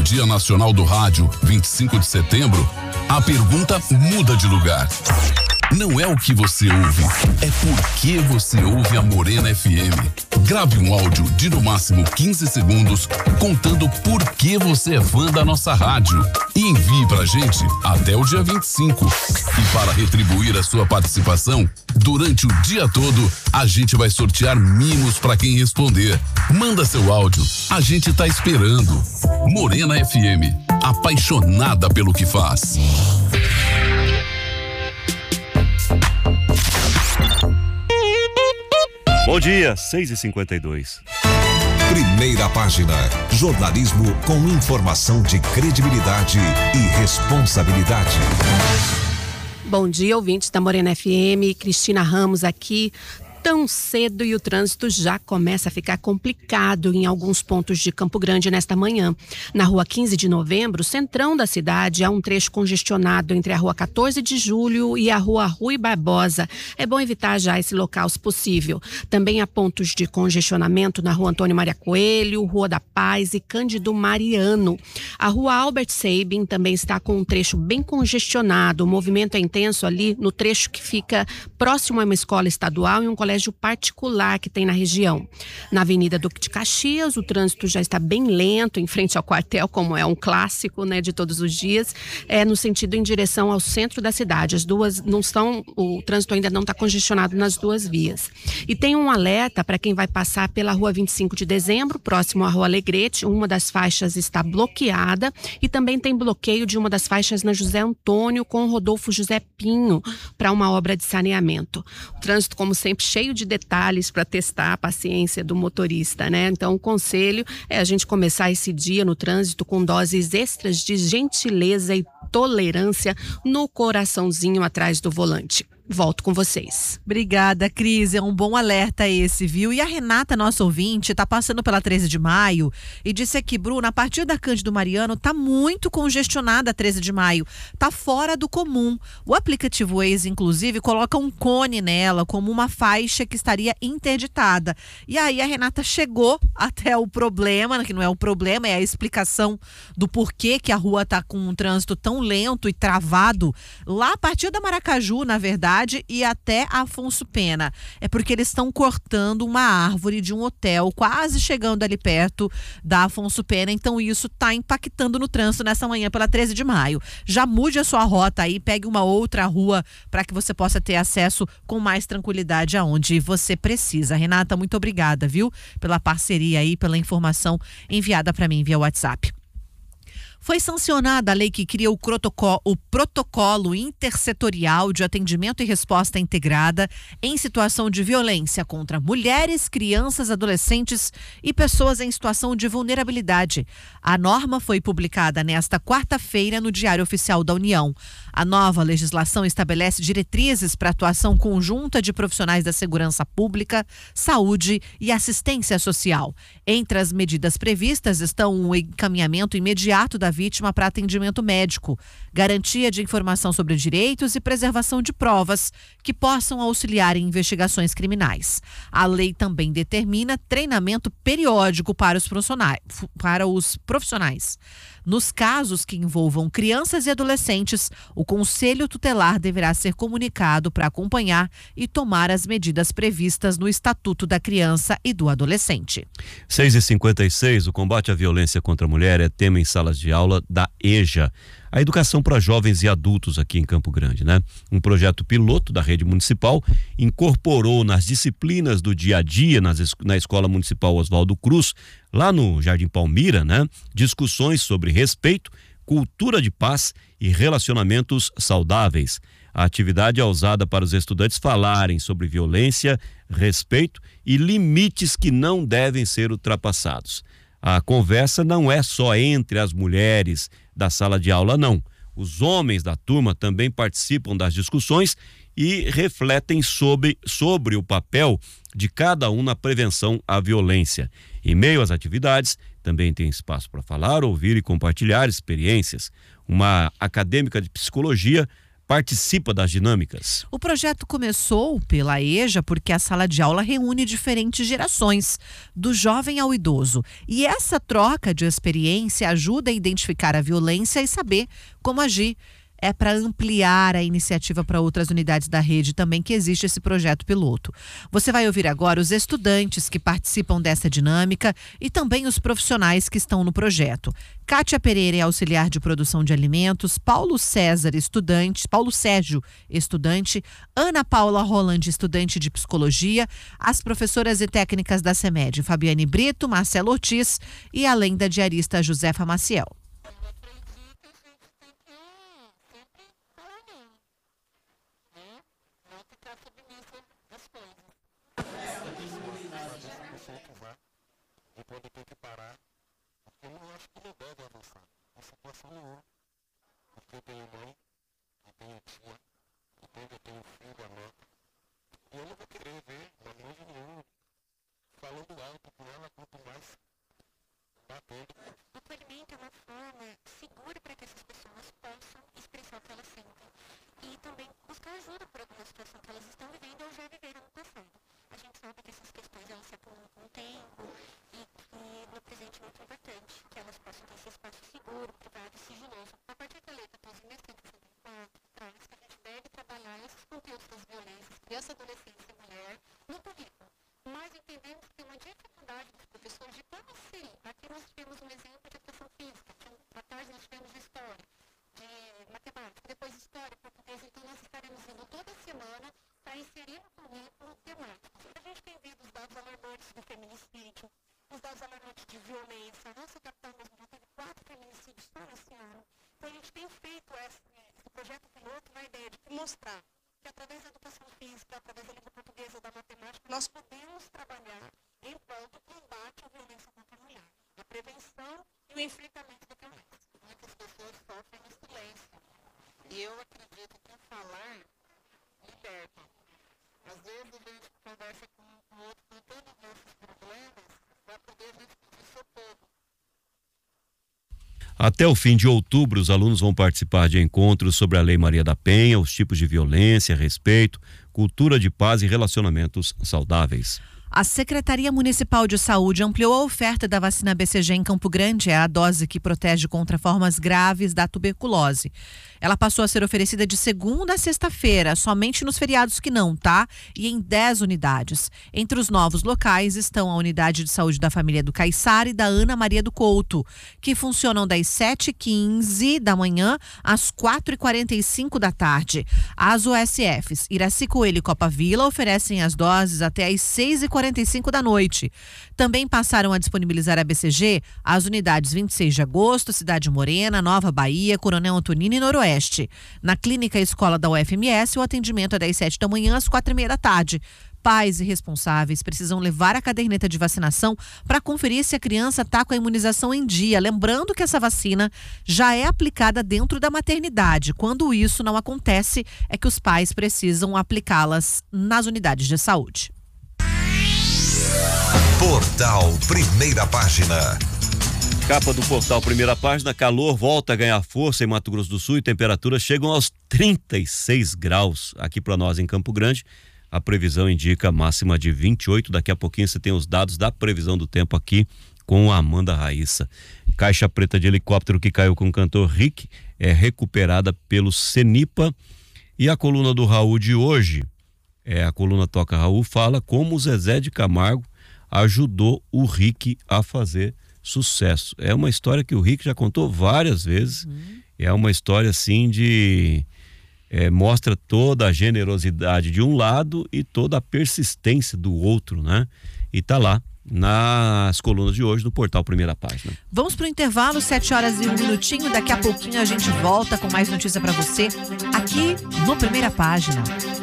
no Dia Nacional do Rádio, 25 de setembro, a pergunta muda de lugar. Não é o que você ouve, é por que você ouve a Morena FM. Grave um áudio de no máximo 15 segundos contando por que você é fã da nossa rádio e envie pra gente até o dia 25. E para retribuir a sua participação, durante o dia todo, a gente vai sortear mimos para quem responder. Manda seu áudio, a gente tá esperando. Morena FM, apaixonada pelo que faz. Bom dia, 6h52. Primeira página. Jornalismo com informação de credibilidade e responsabilidade. Bom dia, ouvintes da Morena FM. Cristina Ramos aqui. Tão cedo e o trânsito já começa a ficar complicado em alguns pontos de Campo Grande nesta manhã. Na rua 15 de novembro, centrão da cidade, há um trecho congestionado entre a rua 14 de julho e a rua Rui Barbosa. É bom evitar já esse local se possível. Também há pontos de congestionamento na rua Antônio Maria Coelho, Rua da Paz e Cândido Mariano. A rua Albert Sabin também está com um trecho bem congestionado. O movimento é intenso ali no trecho que fica próximo a uma escola estadual e um colégio particular que tem na região. Na Avenida Duque de Caxias, o trânsito já está bem lento em frente ao quartel, como é um clássico, né, de todos os dias, no sentido em direção ao centro da cidade. As duas não estão, o trânsito ainda não está congestionado nas duas vias. E tem um alerta para quem vai passar pela rua 25 de dezembro, próximo à rua Alegrete. Uma das faixas está bloqueada e também tem bloqueio de uma das faixas na José Antônio com Rodolfo José Pinho para uma obra de saneamento. O trânsito, como sempre, cheio de detalhes para testar a paciência do motorista, né? Então, o conselho é a gente começar esse dia no trânsito com doses extras de gentileza e tolerância no coraçãozinho atrás do volante. Volto com vocês. Obrigada, Cris. É um bom alerta esse, viu? E a Renata, nossa ouvinte, tá passando pela 13 de maio e disse aqui, Bruna, a partir da Cândido Mariano tá muito congestionada a 13 de maio. Tá fora do comum. O aplicativo Waze, inclusive, coloca um cone nela como uma faixa que estaria interditada. E aí a Renata chegou até o problema, que não é o problema, é a explicação do porquê que a rua tá com um trânsito tão lento e travado. Lá a partir da Maracaju, na verdade, e até Afonso Pena. É porque eles estão cortando uma árvore de um hotel quase chegando ali perto da Afonso Pena, então isso está impactando no trânsito nessa manhã pela 13 de maio. Já mude a sua rota aí, pegue uma outra rua para que você possa ter acesso com mais tranquilidade aonde você precisa. Renata, muito obrigada, viu? Pela parceria aí, pela informação enviada para mim via WhatsApp. Foi sancionada a lei que cria o protocolo intersetorial de atendimento e resposta integrada em situação de violência contra mulheres, crianças, adolescentes e pessoas em situação de vulnerabilidade. A norma foi publicada nesta quarta-feira no Diário Oficial da União. A nova legislação estabelece diretrizes para a atuação conjunta de profissionais da segurança pública, saúde e assistência social. Entre as medidas previstas estão o encaminhamento imediato da vítima para atendimento médico, garantia de informação sobre direitos e preservação de provas que possam auxiliar em investigações criminais. A lei também determina treinamento periódico para os profissionais. Nos casos que envolvam crianças e adolescentes, o Conselho Tutelar deverá ser comunicado para acompanhar e tomar as medidas previstas no Estatuto da Criança e do Adolescente. 6h56, o combate à violência contra a mulher é tema em salas de aula da EJA. A educação para jovens e adultos aqui em Campo Grande, né? Um projeto piloto da rede municipal incorporou nas disciplinas do dia a dia na Escola Municipal Oswaldo Cruz, lá no Jardim Palmira, né? Discussões sobre respeito, cultura de paz e relacionamentos saudáveis. A atividade é usada para os estudantes falarem sobre violência, respeito e limites que não devem ser ultrapassados. A conversa não é só entre as mulheres da sala de aula, não. Os homens da turma também participam das discussões e refletem sobre o papel de cada um na prevenção à violência. Em meio às atividades, também tem espaço para falar, ouvir e compartilhar experiências. Uma acadêmica de psicologia participa das dinâmicas? O projeto começou pela EJA porque a sala de aula reúne diferentes gerações, do jovem ao idoso. E essa troca de experiência ajuda a identificar a violência e saber como agir. É para ampliar a iniciativa para outras unidades da rede também que existe esse projeto piloto. Você vai ouvir agora os estudantes que participam dessa dinâmica e também os profissionais que estão no projeto. Kátia Pereira é auxiliar de produção de alimentos, Paulo Sérgio, estudante, Ana Paula Roland, estudante de psicologia, as professoras e técnicas da CEMED, Fabiane Brito, Marcelo Ortiz e além da diarista Josefa Maciel. Pode ter que parar, porque eu não acho que não deve avançar em situação nenhuma. Porque eu tenho mãe, eu tenho tia, eu tenho filho, a neta, e eu não vou querer ver uma mãe de nenhum falando alto com ela, quanto mais batendo. O acolhimento é uma forma segura para que essas pessoas possam expressar o que elas sentem e também buscar ajuda por alguma situação que elas estão vivendo ou já viveram no passado. A gente sabe que essas questões elas se acumulam com o tempo e no presente é muito importante que elas possam ter esse espaço seguro, privado e sigiloso. A partir da Lei 14.164 traz que a gente deve trabalhar esses conteúdos das violências, criança, adolescência e mulher, no currículo. Mas entendemos que tem uma dificuldade dos professores de como inserir. Aqui nós tivemos um exemplo de educação física, à tarde nós tivemos história, de matemática, depois história, português, então nós estaremos indo toda semana para inserir no currículo temáticos. A gente tem visto os dados alarmantes do feminicídio, os dados alarmantes de violência. A nossa capital mesmo já teve 4 feminicídios só nesse ano. Então a gente tem feito esse projeto piloto na ideia de mostrar que através da educação física, através da língua portuguesa, da matemática, nós podemos trabalhar em prol do combate à violência contra a mulher, a prevenção e o enfrentamento da violência. Muitas pessoas sofrem no silêncio. E eu acredito que falar liberta. Às vezes a gente conversa com o outro contando os nossos problemas para poder a gente pedir socorro. Até o fim de outubro, os alunos vão participar de encontros sobre a Lei Maria da Penha, os tipos de violência, respeito, cultura de paz e relacionamentos saudáveis. A Secretaria Municipal de Saúde ampliou a oferta da vacina BCG em Campo Grande, é a dose que protege contra formas graves da tuberculose. Ela passou a ser oferecida de segunda a sexta-feira, somente nos feriados que não, tá? E em 10 unidades. Entre os novos locais estão a Unidade de Saúde da Família do Caiçara e da Ana Maria do Couto, que funcionam das 7h15 da manhã às 4h45 da tarde. As USFs Iraci Coelho e Copa Vila oferecem as doses até às 6h45 da noite. Também passaram a disponibilizar a BCG as unidades 26 de agosto, Cidade Morena, Nova Bahia, Coronel Antonino e Noroeste. Na Clínica Escola da UFMS, o atendimento é das 7 da manhã às 4h30 da tarde. Pais e responsáveis precisam levar a caderneta de vacinação para conferir se a criança está com a imunização em dia. Lembrando que essa vacina já é aplicada dentro da maternidade. Quando isso não acontece, é que os pais precisam aplicá-las nas unidades de saúde. Portal Primeira Página. Capa do Portal Primeira Página, calor volta a ganhar força em Mato Grosso do Sul e temperaturas chegam aos 36 graus aqui para nós em Campo Grande. A previsão indica máxima de 28. Daqui a pouquinho você tem os dados da previsão do tempo aqui com a Amanda Raíssa. Caixa preta de helicóptero que caiu com o cantor Rick é recuperada pelo Cenipa. E a coluna do Raul de hoje, a coluna Toca Raul, fala como o Zezé de Camargo ajudou o Rick a fazer sucesso. É uma história que o Rick já contou várias vezes. É uma história assim de... mostra toda a generosidade de um lado e toda a persistência do outro, né? E tá lá nas colunas de hoje do Portal Primeira Página. Vamos pro intervalo, 7h01. Daqui a pouquinho a gente volta com mais notícia para você aqui no Primeira Página.